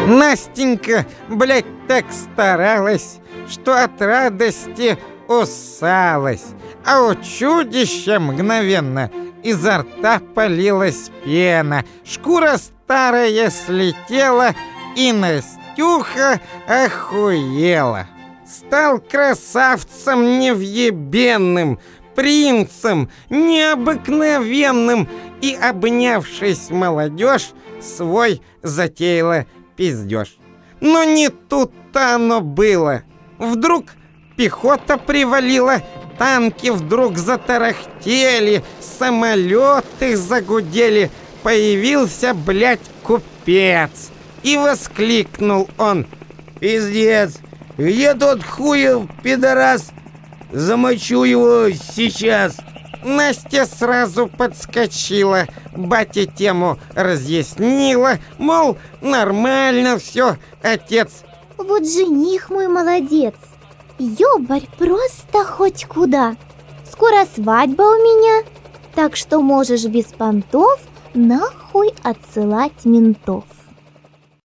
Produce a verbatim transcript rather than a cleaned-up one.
Настенька, блядь, так старалась, что от радости усалась, а у чудища мгновенно изо рта полилась пена, шкура старая слетела, и Настюха охуела. Стал красавцем невъебенным, принцем необыкновенным, и, обнявшись молодежь, свой затеяла пиздеж. Но не тут-то оно было. Вдруг пехота привалила, танки вдруг затарахтели, самолеты загудели. Появился, блядь, купец, и воскликнул он: «Пиздец! Где тот хуев пидорас? Замочу его сейчас!» Настя сразу подскочила, батя тему разъяснила, мол, нормально все, отец. Вот жених мой молодец, ёбарь просто хоть куда. Скоро свадьба у меня, так что можешь без понтов нахуй отсылать ментов.